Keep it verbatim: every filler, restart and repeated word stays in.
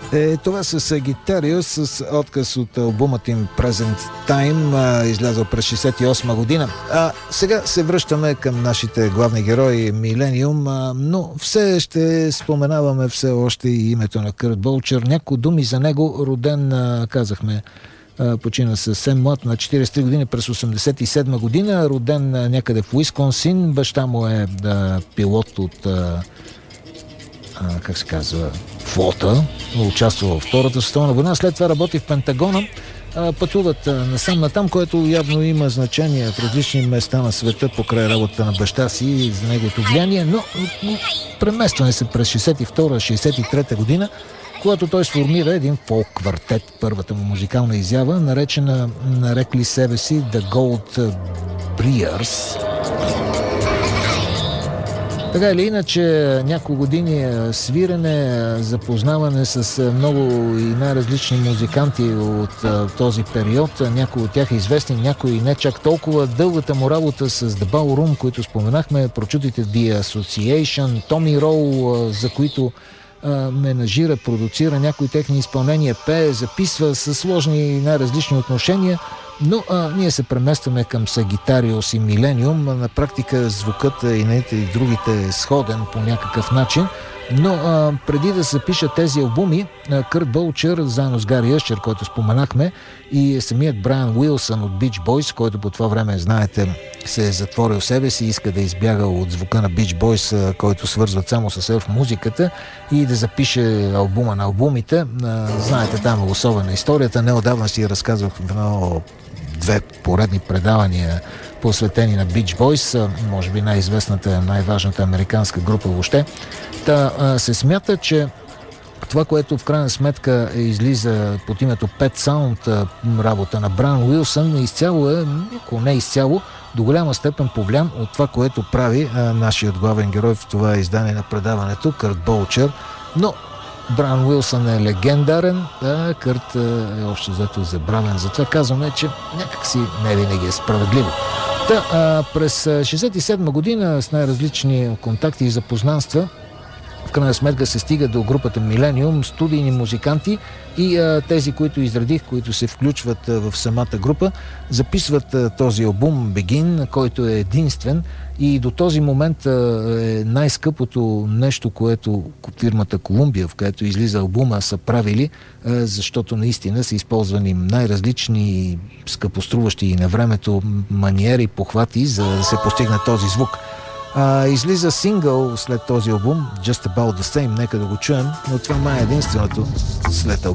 Е, това са Sagittarius с отказ от албумът им Present Time, а, излязъл през шейсет и осма година. А сега се връщаме към нашите главни герои Millennium, а, но все ще споменаваме все още и името на Кърт Болчер. Няколко думи за него. Роден, а, казахме, а, почина съвсем млад, на четирийсет и три години през осемдесет и седма година. Роден а, някъде в Уисконсин. Баща му е да, пилот от а, а, как се казва, флота, участвал във Втората световна война, след това работи в Пентагона, пътуват насам натам, което явно има значение в различни места на света покрай работата на баща си и за неговото влияние, но преместване се през шейсет и втора шейсет и трета година, когато той сформира един фолк квартет, първата му музикална изява, наречена, нарекли себе си The Gold Briars. Така или иначе, няколко години свирене, запознаване с много и най-различни музиканти от този период. Някои от тях известни, някои не чак толкова. Дългата му работа с The Ballroom, които споменахме, прочутите The Association, Томи Роу, за които менажира, продуцира някои техни изпълнения, пее, записва със сложни и най-различни отношения. Но а, ние се преместваме към Sagittarius и Millennium. На практика звукът и едните и другите е сходен по някакъв начин. Но а, преди да се пишат тези албуми, Кърт Болчер, заедно с Гари Ъщер, който споменахме, и самият Брайан Уилсън от Beach Boys, който по това време, знаете, се е затворил себе си, иска да избяга от звука на Beach Boys, който свързват само с серф музиката, и да запише албума на албумите. А, знаете, там е особена историята. Неодавна си разказвах в едно две поредни предавания, посветени на Beach Boys, може би най-известната, най-важната американска група въобще. Та а, се смята, че това, което в крайна сметка излиза под името Pet Sound, работа на Брайан Уилсън, изцяло е, ако не изцяло, до голяма степен повлиян от това, което прави а, нашият главен герой в това издание на предаването, Кърт Болчер. Но Брайан Уилсън е легендарен, а Кърт е общо взето забравен. Затова казваме, че някакси не винаги е справедливо. Та, а, през шейсет и седма година с най-различни контакти и запознанства в крайна сметка се стига до групата Millennium, студийни музиканти и а, тези, които изредих, които се включват а, в самата група, записват а, този албум Begin, който е единствен и до този момент а, е най-скъпото нещо, което фирмата Колумбия, в която излиза албума, са правили, а, защото наистина са използвани най-различни скъпоструващи и на времето маниери, похвати, за да се постигне този звук. А, излиза сингъл след този албум, Just About The Same, нека да го чуем, но това май е единственото след албум.